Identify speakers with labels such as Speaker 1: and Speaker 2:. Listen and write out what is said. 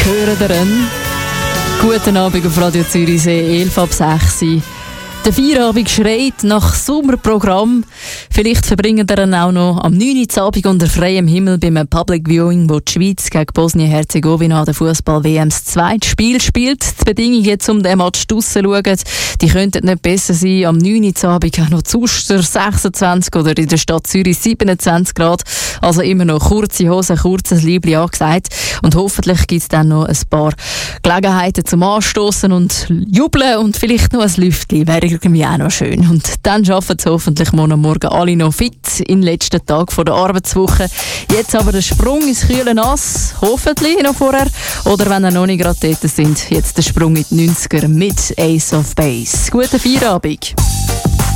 Speaker 1: hören daran. Guten Abend auf Radio Zürichsee, 11 ab 6 Uhr. Der Feierabend schreit nach Sommerprogramm. Vielleicht verbringen wir dann auch noch am 9. Uhr Abend unter freiem Himmel beim Public Viewing, wo die Schweiz gegen Bosnien-Herzegowina der Fußball-WM das zweite Spiel spielt. Die Bedingungen, um den Match draussen zu schauen, die könnten nicht besser sein. Am 9. Uhr Abend auch noch zu Uster 26 oder in der Stadt Zürich 27 Grad. Also immer noch kurze Hosen, kurzes Liebli angesagt. Und hoffentlich gibt es dann noch ein paar Gelegenheiten zum Anstoßen und Jubeln und vielleicht noch ein Lüftchen. Wäre irgendwie auch noch schön. Und dann schaffen es hoffentlich morgen alle noch fit in den letzten Tag der Arbeitswoche. Jetzt aber der Sprung ins kühle Nass, hoffentlich noch vorher. Oder wenn ihr noch nicht gerade dort sind, jetzt der Sprung in die 90er mit Ace of Base. Guten Feierabend.